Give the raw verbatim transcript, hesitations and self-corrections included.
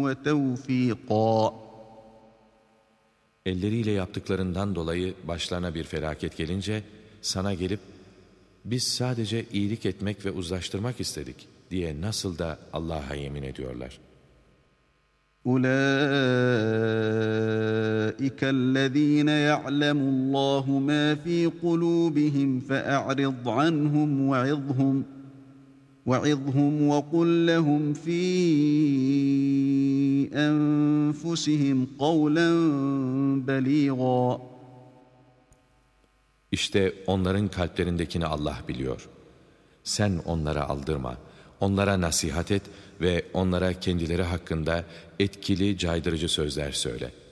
وتوفيقا. Elleriyle yaptıklarından dolayı başlarına bir felaket gelince sana gelip biz sadece iyilik etmek ve uzlaştırmak istedik diye nasıl da Allah'a yemin ediyorlar. أولئك الذين يعلم الله ما في قلوبهم فأعرض عنهم وعظهم وعظهم وقل لهم في أنفسهم قولا بليغا. İşte onların kalplerindekini Allah biliyor. Sen onlara aldırma, onlara nasihat et ve onlara kendileri hakkında etkili, caydırıcı sözler söyle.